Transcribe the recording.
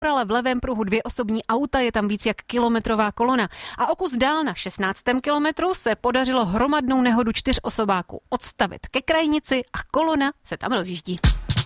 v levém pruhu 2 osobní auta, je tam víc jak kilometrová kolona. A o kus dál na 16. kilometru se podařilo hromadnou nehodu 4 osobáků odstavit ke krajnici a kolona se tam rozjíždí.